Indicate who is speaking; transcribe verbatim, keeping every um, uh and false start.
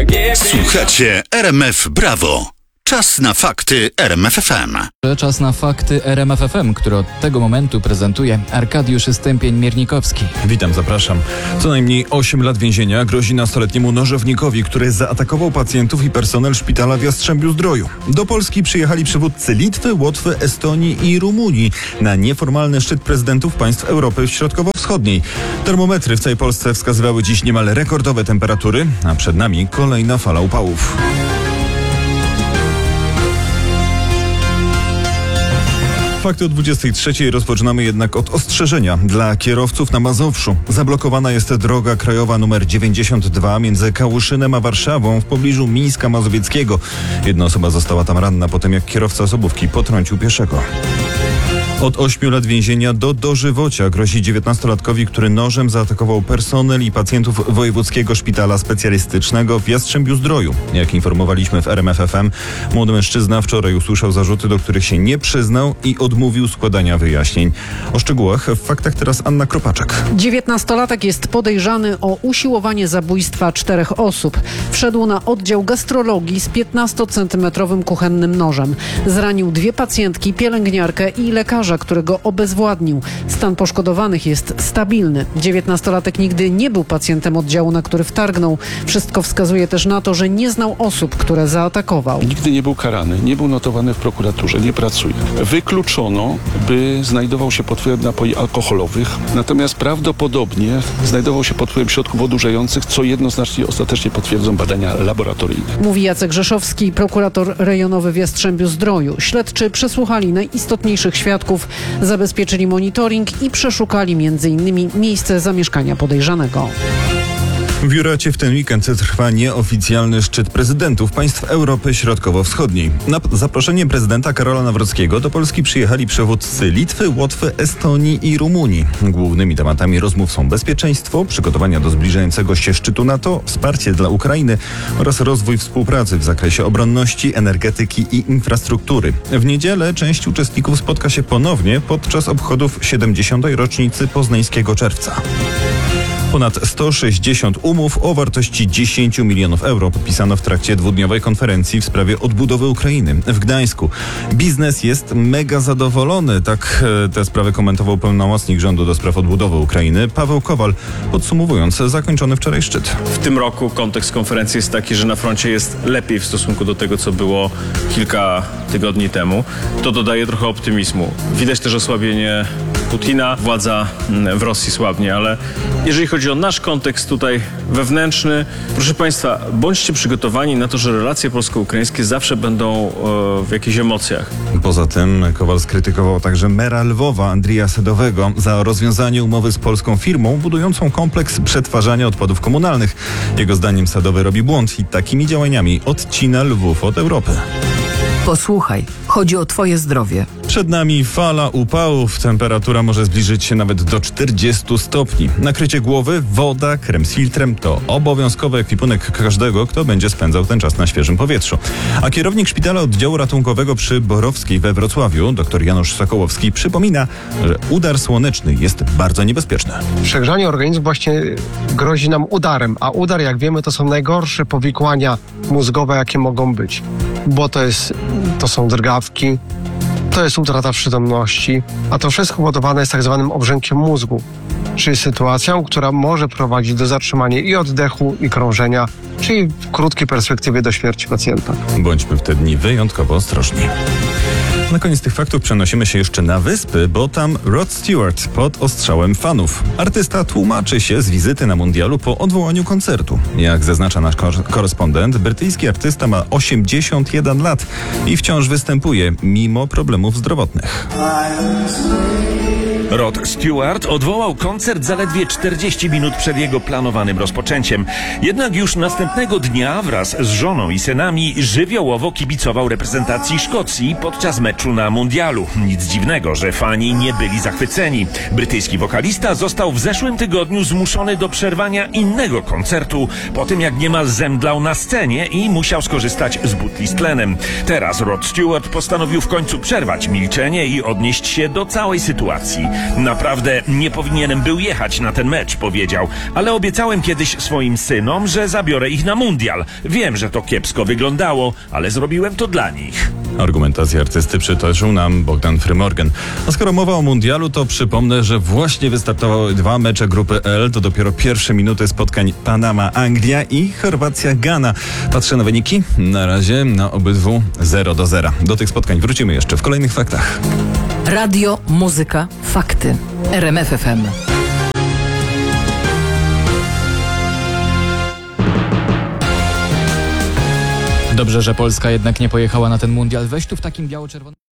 Speaker 1: Słuchacie R M F Brawo. Czas na fakty R M F F M.
Speaker 2: Czas na fakty R M F F M, który od tego momentu prezentuje Arkadiusz Stępień-Miernikowski.
Speaker 3: Witam, zapraszam. Co najmniej osiem lat więzienia grozi nastoletniemu nożownikowi, który zaatakował pacjentów i personel szpitala w Jastrzębiu-Zdroju. Do Polski przyjechali przywódcy Litwy, Łotwy, Estonii i Rumunii na nieformalny szczyt prezydentów państw Europy Środkowo-Wschodniej. Termometry w całej Polsce wskazywały dziś niemal rekordowe temperatury, a przed nami kolejna fala upałów. Fakty o dwudziestej trzeciej rozpoczynamy jednak od ostrzeżenia dla kierowców na Mazowszu. Zablokowana jest droga krajowa numer dziewięćdziesiąt dwa między Kałuszynem a Warszawą w pobliżu Mińska Mazowieckiego. Jedna osoba została tam ranna po tym, jak kierowca osobówki potrącił pieszego. Od ośmiu lat więzienia do dożywocia grozi dziewiętnastolatkowi, który nożem zaatakował personel i pacjentów Wojewódzkiego Szpitala Specjalistycznego w Jastrzębiu-Zdroju. Jak informowaliśmy w R M F F M, młody mężczyzna wczoraj usłyszał zarzuty, do których się nie przyznał i odmówił składania wyjaśnień. O szczegółach w faktach teraz Anna Kropaczek.
Speaker 4: dziewiętnastolatek jest podejrzany o usiłowanie zabójstwa czterech osób. Wszedł na oddział gastrologii z piętnastocentymetrowym kuchennym nożem. Zranił dwie pacjentki, pielęgniarkę i lekarza, którego obezwładnił. Stan poszkodowanych jest stabilny. dziewiętnastolatek nigdy nie był pacjentem oddziału, na który wtargnął. Wszystko wskazuje też na to, że nie znał osób, które zaatakował.
Speaker 5: Nigdy nie był karany, nie był notowany w prokuraturze, nie pracuje. Wykluczono, by znajdował się pod wpływem napoi alkoholowych, natomiast prawdopodobnie znajdował się pod wpływem środków odurzających, co jednoznacznie ostatecznie potwierdzą badania laboratoryjne.
Speaker 4: Mówi Jacek Rzeszowski, prokurator rejonowy w Jastrzębiu-Zdroju. Śledczy przesłuchali najistotniejszych świadków, zabezpieczyli monitoring i przeszukali między innymi miejsce zamieszkania podejrzanego.
Speaker 3: W Juracie w ten weekend trwa nieoficjalny szczyt prezydentów państw Europy Środkowo-Wschodniej. Na zaproszenie prezydenta Karola Nawrockiego do Polski przyjechali przywódcy Litwy, Łotwy, Estonii i Rumunii. Głównymi tematami rozmów są bezpieczeństwo, przygotowania do zbliżającego się szczytu NATO, wsparcie dla Ukrainy oraz rozwój współpracy w zakresie obronności, energetyki i infrastruktury. W niedzielę część uczestników spotka się ponownie podczas obchodów siedemdziesiątej rocznicy poznańskiego czerwca. Ponad sto sześćdziesiąt umów o wartości dziesięć milionów euro podpisano w trakcie dwudniowej konferencji w sprawie odbudowy Ukrainy w Gdańsku. Biznes jest mega zadowolony, tak tę sprawę komentował pełnomocnik rządu do spraw odbudowy Ukrainy Paweł Kowal, podsumowując zakończony wczoraj szczyt.
Speaker 6: W tym roku kontekst konferencji jest taki, że na froncie jest lepiej w stosunku do tego, co było kilka tygodni temu. To dodaje trochę optymizmu. Widać też osłabienie Putina, władza w Rosji słabnie, ale jeżeli chodzi o nasz kontekst tutaj wewnętrzny, proszę Państwa, bądźcie przygotowani na to, że relacje polsko-ukraińskie zawsze będą e, w jakichś emocjach.
Speaker 3: Poza tym Kowal skrytykował także mera Lwowa Andrija Sadowego za rozwiązanie umowy z polską firmą budującą kompleks przetwarzania odpadów komunalnych. Jego zdaniem Sadowy robi błąd i takimi działaniami odcina Lwów od Europy.
Speaker 7: Posłuchaj, chodzi o twoje zdrowie.
Speaker 3: Przed nami fala upałów. Temperatura może zbliżyć się nawet do czterdziestu stopni. Nakrycie głowy, woda, krem z filtrem to obowiązkowy ekwipunek każdego, kto będzie spędzał ten czas na świeżym powietrzu. A kierownik szpitala oddziału ratunkowego przy Borowskiej we Wrocławiu, dr Janusz Sokołowski, przypomina, że udar słoneczny jest bardzo niebezpieczny.
Speaker 8: Przegrzanie organizmu właśnie grozi nam udarem, a udar, jak wiemy, to są najgorsze powikłania mózgowe, jakie mogą być. Bo to jest, to są drgawki, to jest utrata przytomności, a to wszystko powodowane jest tak zwanym obrzękiem mózgu, czyli sytuacją, która może prowadzić do zatrzymania i oddechu, i krążenia, czyli w krótkiej perspektywie do śmierci pacjenta.
Speaker 3: Bądźmy w te dni wyjątkowo ostrożni. Na koniec tych faktów przenosimy się jeszcze na wyspy, bo tam Rod Stewart pod ostrzałem fanów. Artysta tłumaczy się z wizyty na mundialu po odwołaniu koncertu. Jak zaznacza nasz korespondent, brytyjski artysta ma osiemdziesiąt jeden lat i wciąż występuje mimo problemów zdrowotnych.
Speaker 9: Rod Stewart odwołał koncert zaledwie czterdzieści minut przed jego planowanym rozpoczęciem. Jednak już następnego dnia wraz z żoną i synami żywiołowo kibicował reprezentacji Szkocji podczas meczu na mundialu. Nic dziwnego, że fani nie byli zachwyceni. Brytyjski wokalista został w zeszłym tygodniu zmuszony do przerwania innego koncertu po tym, jak niemal zemdlał na scenie i musiał skorzystać z butli z tlenem. Teraz Rod Stewart postanowił w końcu przerwać milczenie i odnieść się do całej sytuacji. Naprawdę nie powinienem był jechać na ten mecz, powiedział, ale obiecałem kiedyś swoim synom, że zabiorę ich na mundial. Wiem, że to kiepsko wyglądało, ale zrobiłem to dla nich.
Speaker 3: Argumentację artysty przytoczył nam Bogdan Frymorgan. A skoro mowa o mundialu, to przypomnę, że właśnie wystartowały dwa mecze grupy L. To dopiero pierwsze minuty spotkań Panama-Anglia i Chorwacja-Ghana. Patrzę na wyniki. Na razie na obydwu zero do zera. Do tych spotkań wrócimy jeszcze w kolejnych faktach.
Speaker 7: Radio, muzyka, fakty. R M F F M.
Speaker 2: Dobrze, że Polska jednak nie pojechała na ten mundial. Weź tu w takim biało-czerwonym...